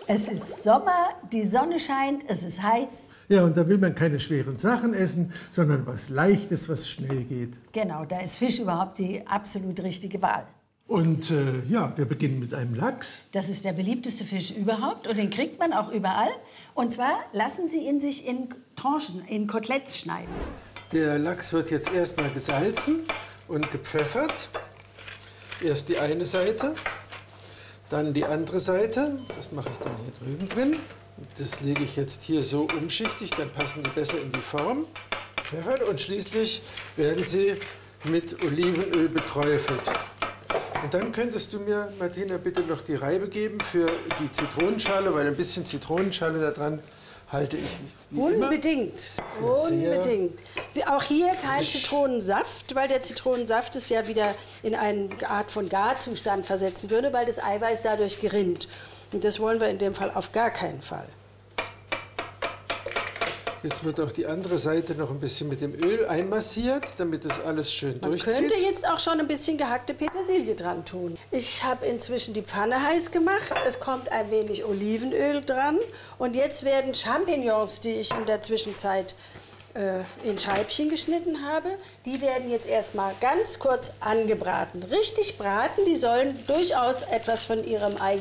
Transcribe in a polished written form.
Es ist Sommer, die Sonne scheint, es ist heiß. Ja, und da will man keine schweren Sachen essen, sondern was Leichtes, was schnell geht. Genau, da ist Fisch überhaupt die absolut richtige Wahl. Und ja, wir beginnen mit einem Lachs. Das ist der beliebteste Fisch überhaupt und den kriegt man auch überall. Und zwar lassen Sie ihn sich in Tranchen, in Koteletts schneiden. Der Lachs wird jetzt erstmal gesalzen und gepfeffert. Erst die eine Seite, dann die andere Seite. Das mache ich dann hier drüben drin. Das lege ich jetzt hier so umschichtig, dann passen die besser in die Form. Pfeffert und schließlich werden sie mit Olivenöl beträufelt. Und dann könntest du mir, Martina, bitte noch die Reibe geben für die Zitronenschale, weil ein bisschen Zitronenschale da dran halte ich wie Unbedingt, unbedingt. Auch hier kein Zitronensaft, weil der Zitronensaft es ja wieder in eine Art von Garzustand versetzen würde, weil das Eiweiß dadurch gerinnt. Und das wollen wir in dem Fall auf gar keinen Fall. Jetzt wird auch die andere Seite noch ein bisschen mit dem Öl einmassiert, damit das alles schön durchzieht. Man könnte jetzt auch schon ein bisschen gehackte Petersilie dran tun. Ich habe inzwischen die Pfanne heiß gemacht. Es kommt ein wenig Olivenöl dran. Und jetzt werden Champignons, die ich in der Zwischenzeit in Scheibchen geschnitten habe, die werden jetzt erstmal ganz kurz angebraten. Richtig braten, die sollen durchaus etwas von ihrem eigenen